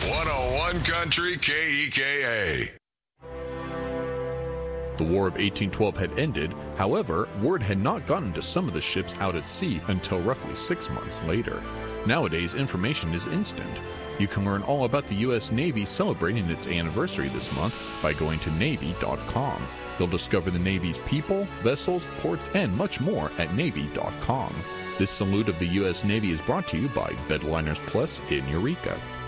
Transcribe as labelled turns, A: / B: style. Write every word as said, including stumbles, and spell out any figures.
A: one oh one Country K E K A.
B: The War of eighteen twelve had ended. However, word had not gotten to some of the ships out at sea until roughly six months later. Nowadays, information is instant. You can learn all about the U S Navy celebrating its anniversary this month by going to Navy dot com. You'll discover the Navy's people, vessels, ports, and much more at Navy dot com. This salute of the U S Navy is brought to you by Bedliners Plus in Eureka.